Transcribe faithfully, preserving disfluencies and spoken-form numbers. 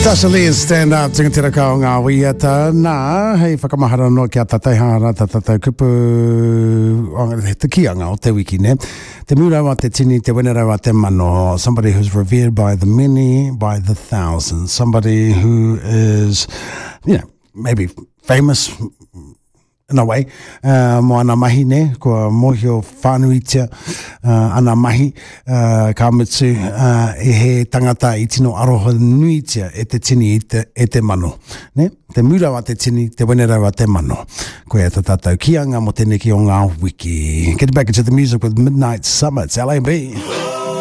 Natasha Lee and Stand Up, tingatira ka o ngā wiata. Nā, hei whakamahara no ki a tatai hara, tatai kupu, he te kianga o te wiki, ne? Te mūrawa, te tini, te wenerawa, te mano. Somebody who's revered by the many, by the thousands. Somebody who is, you know, maybe famous in a way. Uh, mo ana mahi ne, kua mohio whanuitia, uh, ana mahi, uh, ka mitsu, uh, e he tangata i tino aroha nuitia e te tini i te, e te mano. Ne? Te mūrawa te tini, te wenerawa te mano. Koe e te tātou kianga mo tēnei ki o ngā wiki. Get back into the music with Midnight Summits, L A B.